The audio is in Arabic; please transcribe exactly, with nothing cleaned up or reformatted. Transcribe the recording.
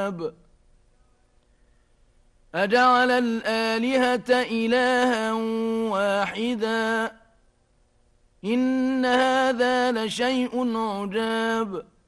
عجاب أجعل الآلهة إلها واحدا إن هذا لشيء عجاب